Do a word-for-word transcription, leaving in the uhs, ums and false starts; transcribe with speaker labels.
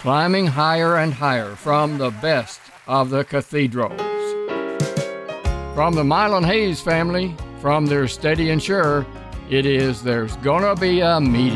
Speaker 1: climbing higher and higher from the best of the cathedrals. From the Milan Hayes family, from their steady and sure, it is There's Gonna Be a Meeting.